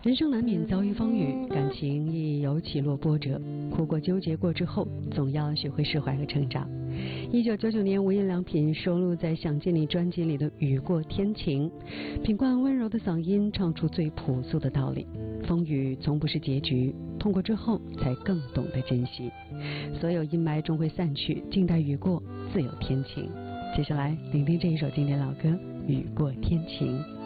人生难免遭遇风雨，感情亦有起落波折，苦过纠结过之后，总要学会释怀和成长。1999年，无印良品收录在《想见你》专辑里的《雨过天晴》，品冠温柔的嗓音唱出最朴素的道理：风雨从不是结局，痛过之后才更懂得珍惜。所有阴霾终会散去，静待雨过，自有天晴。接下来聆听这一首经典老歌《雨过天晴》。